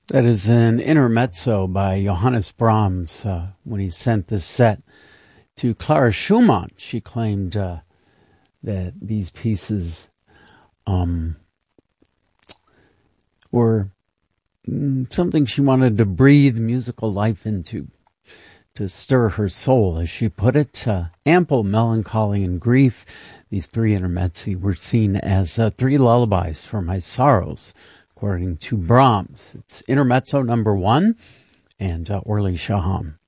That is an intermezzo by Johannes Brahms. When he sent this set to Clara Schumann, she claimed that these pieces were something she wanted to breathe musical life into, to stir her soul, as she put it. Ample melancholy and grief. These three intermezzi were seen as three lullabies for my sorrows, according to Brahms. It's intermezzo number 1 and Orly Shaham.